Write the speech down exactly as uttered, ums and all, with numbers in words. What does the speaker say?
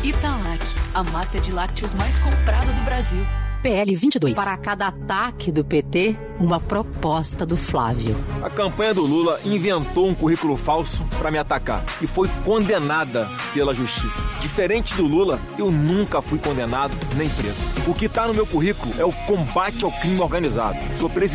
Italac, a marca de lácteos mais comprada do Brasil. P L vinte e dois. Para cada ataque do P T, uma proposta do Flávio. A campanha do Lula inventou um currículo falso para me atacar e foi condenada pela justiça. Diferente do Lula, eu nunca fui condenado nem preso. O que está no meu currículo é o combate ao crime organizado. Sou presidente